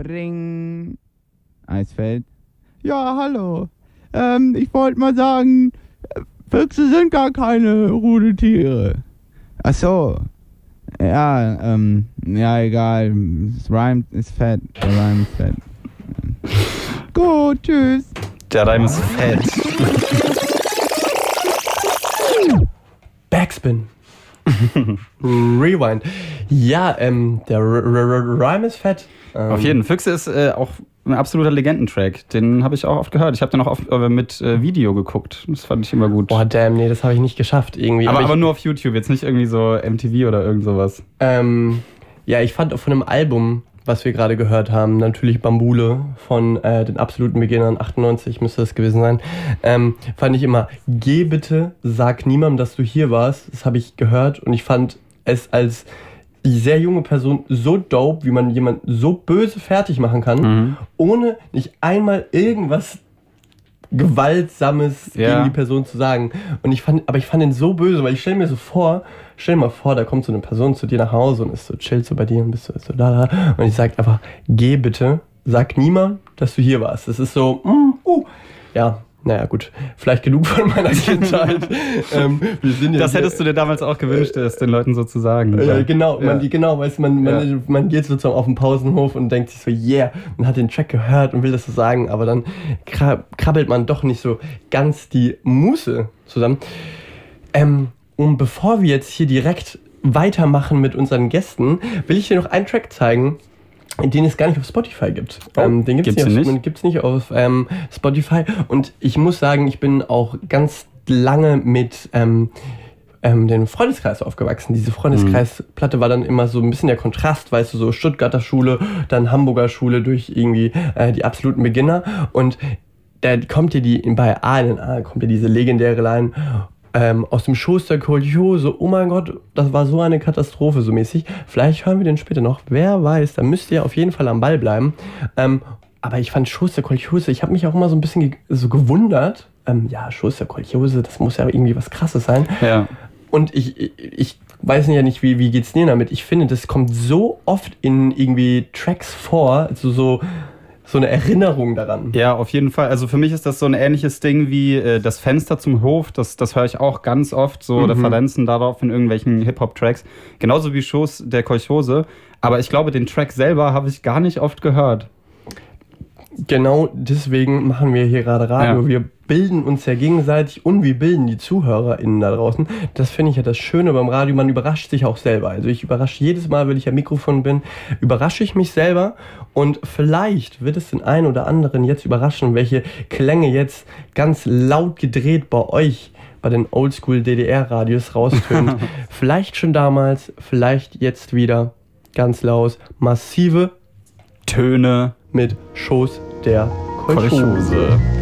Ring. Eisfeld. Ja, hallo. Ich wollte mal sagen, Füchse sind gar keine Rudeltiere. Ach so. Ja, ja, egal. Das Reim ist fett. Der Reim ist fett. Gut, tschüss. Der Reim ist fett. Backspin. Rewind. Ja, der Rhyme ist fett. Auf jeden Fall. Füchse ist auch ein absoluter Legendentrack. Den habe ich auch oft gehört. Ich habe den auch oft mit Video geguckt. Das fand ich immer gut. Boah, damn, nee, das habe ich nicht geschafft irgendwie. Aber nur auf YouTube, jetzt nicht irgendwie so MTV oder irgend sowas. Ja, ich fand von einem Album, was wir gerade gehört haben, natürlich Bambule von den absoluten Beginnern, 98 müsste das gewesen sein, fand ich immer, geh bitte, sag niemandem, dass du hier warst. Das habe ich gehört und ich fand es als sehr junge Person so dope, wie man jemanden so böse fertig machen kann, ohne nicht einmal irgendwas Gewaltsames gegen die Person zu sagen. Und ich fand ihn so böse, weil ich stell mal vor, da kommt so eine Person zu dir nach Hause und ist so, chillt so bei dir und bist so da. Und ich sag einfach, geh bitte, sag niemand, dass du hier warst. Das ist so, ja. Naja, gut, vielleicht genug von meiner Kindheit. Wir sind ja das hättest du dir damals auch gewünscht, es den Leuten so zu sagen. Genau, weißt, man geht sozusagen auf den Pausenhof und denkt sich so, yeah, man hat den Track gehört und will das so sagen, aber dann krabbelt man doch nicht so ganz die Muße zusammen. Und bevor wir jetzt hier direkt weitermachen mit unseren Gästen, will ich dir noch einen Track zeigen, den es gar nicht auf Spotify gibt. Den gibt's nicht auf Spotify. Und ich muss sagen, ich bin auch ganz lange mit dem Freundeskreis aufgewachsen. Diese Freundeskreisplatte war dann immer so ein bisschen der Kontrast, weißt du, so Stuttgarter Schule, dann Hamburger Schule durch irgendwie die absoluten Beginner. Und da kommt dir bei A kommt dir diese legendäre Line, aus dem Schoß der Kolchose, oh mein Gott, das war so eine Katastrophe, so mäßig. Vielleicht hören wir den später noch, wer weiß, da müsst ihr auf jeden Fall am Ball bleiben. Aber ich fand Schoß der Kolchose, ich habe mich auch immer so ein bisschen so gewundert, Schoß der Kolchose, das muss ja irgendwie was Krasses sein. Ja. Und ich weiß ja nicht, wie geht's dir damit? Ich finde, das kommt so oft in irgendwie Tracks vor, also so eine Erinnerung daran. Ja, auf jeden Fall. Also für mich ist das so ein ähnliches Ding wie das Fenster zum Hof. Das höre ich auch ganz oft, so Referenzen darauf in irgendwelchen Hip-Hop-Tracks. Genauso wie Schoß der Kolchose. Aber ich glaube, den Track selber habe ich gar nicht oft gehört. Genau deswegen machen wir hier gerade Radio. Ja. Wir bilden uns ja gegenseitig und wir bilden die ZuhörerInnen da draußen. Das finde ich ja das Schöne beim Radio, man überrascht sich auch selber. Also ich überrasche jedes Mal, wenn ich am Mikrofon bin, überrasche ich mich selber und vielleicht wird es den einen oder anderen jetzt überraschen, welche Klänge jetzt ganz laut gedreht bei euch bei den Oldschool DDR-Radios raustönt. Vielleicht schon damals, vielleicht jetzt wieder ganz laut massive Töne mit Schoß der Kolchose.